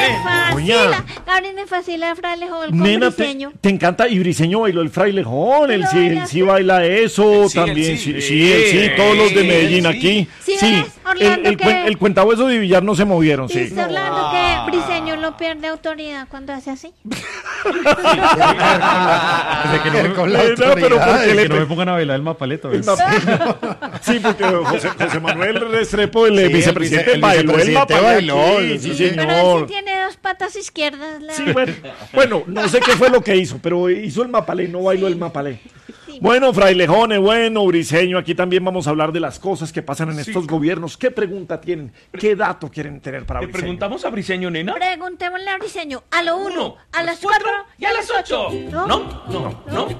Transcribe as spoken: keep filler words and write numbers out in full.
me fascina. Gabriel, me fascina el frailejón con Nena, Briseño. Te, te encanta, y Briseño bailó el frailejón, él sí, él sí baila eso, Sí, también, él sí, sí. sí, él sí, todos los de Medellín Sí. aquí. Sí, Sí, ¿ves, el, Orlando, el, que- cuen- el cuentahueso de Villar no se movieron, sí. Dice Orlando Ah. que Briseño no pierde autoridad cuando hace así. Desde que no me, Con la Nena, pero autoridad. ¿por qué que le no me pe- pongan a bailar el mapaleto. ¿ves? Sí, porque José, José Manuel Restrepo, el eh, Sí, vicepresidente, el vice- el bailó el vicepresidente mapalé bailó, aquí, sí, sí. Pero él sí señor. tiene dos patas izquierdas. La... Sí, bueno, bueno, no sé qué fue lo que hizo, pero hizo el mapalé, no bailó el mapalé. Bueno, frailejones, bueno, Briseño, aquí también vamos a hablar de las cosas que pasan en estos gobiernos. ¿Qué pregunta tienen? ¿Qué dato quieren tener para ¿Le Briseño? preguntamos a Briseño, nena? Preguntémosle a Briseño a lo uno, Uno, a las cuatro y a las ocho. ¿No? No, no, no.